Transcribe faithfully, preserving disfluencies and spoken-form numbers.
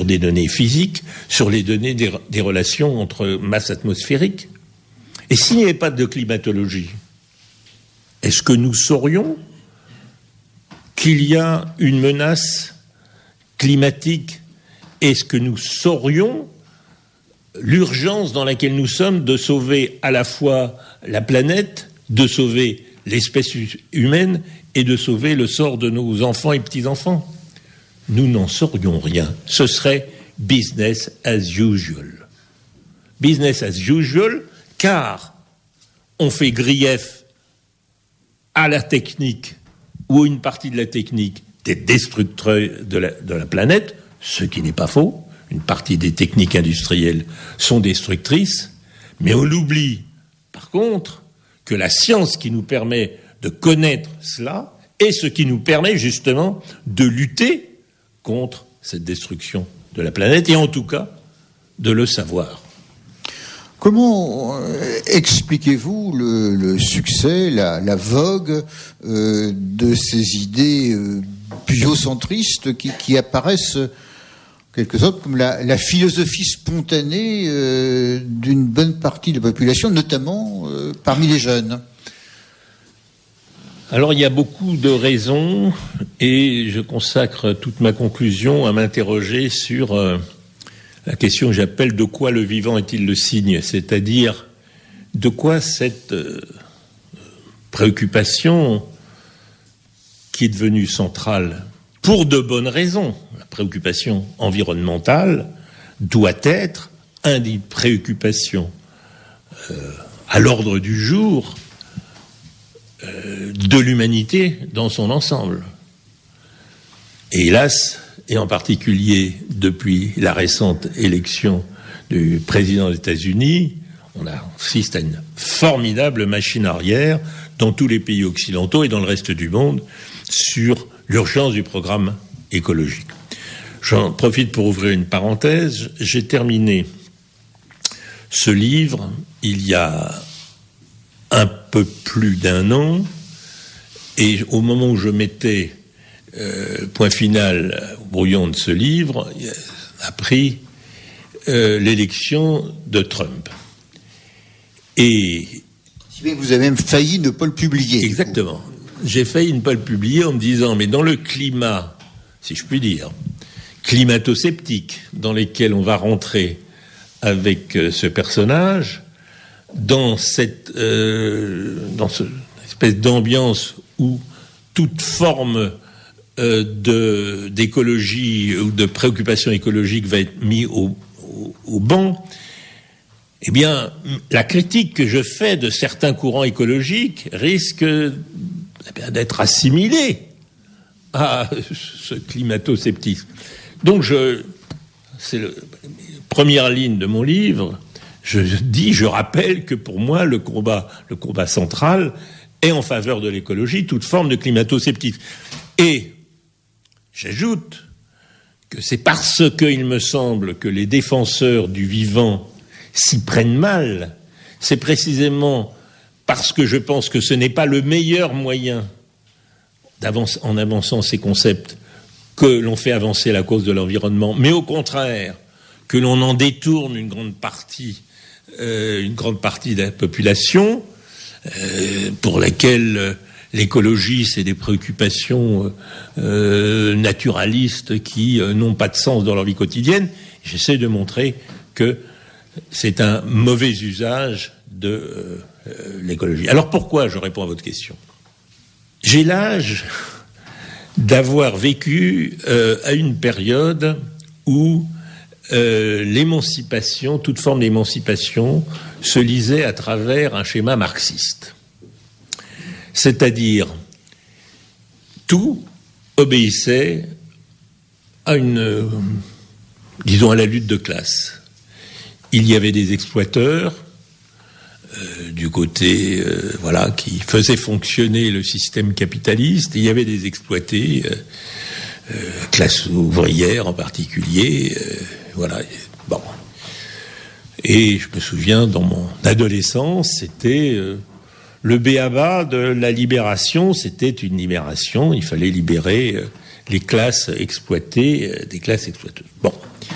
des données physiques, sur les données des, des relations entre masse atmosphérique. Et s'il n'y avait pas de climatologie, est-ce que nous saurions qu'il y a une menace climatique? Est-ce que nous saurions l'urgence dans laquelle nous sommes de sauver à la fois la planète, de sauver l'espèce humaine et de sauver le sort de nos enfants et petits-enfants? Nous n'en saurions rien. Ce serait business as usual. Business as usual, car on fait grief à la technique ou à une partie de la technique des destructeurs de la, de la planète, ce qui n'est pas faux. Une partie des techniques industrielles sont destructrices, mais on oublie, par contre, que la science qui nous permet de connaître cela est ce qui nous permet justement de lutter contre cette destruction de la planète, et en tout cas de le savoir. Comment expliquez-vous le, le succès, la, la vogue euh, de ces idées euh, biocentristes qui, qui apparaissent quelque sorte comme la, la philosophie spontanée euh, d'une bonne partie de la population, notamment euh, parmi les jeunes? Alors il y a beaucoup de raisons, et je consacre toute ma conclusion à m'interroger sur euh, la question que j'appelle « de quoi le vivant est-il le signe ?» c'est-à-dire de quoi cette euh, préoccupation qui est devenue centrale pour de bonnes raisons. La préoccupation environnementale doit être une des préoccupations euh, à l'ordre du jour euh, de l'humanité dans son ensemble. Et hélas, et en particulier depuis la récente élection du président des États-Unis, on assiste à une formidable machine arrière dans tous les pays occidentaux et dans le reste du monde sur l'urgence du programme écologique. J'en profite pour ouvrir une parenthèse. J'ai terminé ce livre il y a un peu plus d'un an, et au moment où je mettais euh, point final au brouillon de ce livre, a pris euh, l'élection de Trump. Et vous avez même failli ne pas le publier. Exactement. J'ai failli ne pas le publier en me disant, mais dans le climat, si je puis dire, climato-sceptique dans lequel on va rentrer avec euh, ce personnage, dans cette euh, dans cette espèce d'ambiance où toute forme euh, de, d'écologie ou de préoccupation écologique va être mise au, au, au banc, eh bien, la critique que je fais de certains courants écologiques risque d'être assimilée à ce climato-sceptisme. Donc, je, c'est la première ligne de mon livre, je dis, je rappelle que pour moi, le combat, le combat central est en faveur de l'écologie, toute forme de climato-sceptisme. Et j'ajoute que c'est parce qu'il me semble que les défenseurs du vivant s'y prennent mal, c'est précisément parce que je pense que ce n'est pas le meilleur moyen d'avance, en avançant ces concepts que l'on fait avancer la cause de l'environnement, mais au contraire, que l'on en détourne une grande partie, euh, une grande partie de la population, euh, pour laquelle euh, l'écologie, c'est des préoccupations euh, naturalistes qui euh, n'ont pas de sens dans leur vie quotidienne. J'essaie de montrer que c'est un mauvais usage de euh, euh, l'écologie. Alors pourquoi, je réponds à votre question. J'ai l'âge d'avoir vécu euh, à une période où euh, l'émancipation, toute forme d'émancipation, se lisait à travers un schéma marxiste. C'est-à-dire, tout obéissait à une, euh, disons, à la lutte de classe. Il y avait des exploiteurs euh, du côté, euh, voilà, qui faisaient fonctionner le système capitaliste. Il y avait des exploités, euh, euh, classe ouvrière en particulier, euh, voilà. Bon. Et je me souviens, dans mon adolescence, c'était euh, le b.a.-ba de la libération. C'était une libération. Il fallait libérer euh, les classes exploitées, euh, des classes exploiteuses. Bon.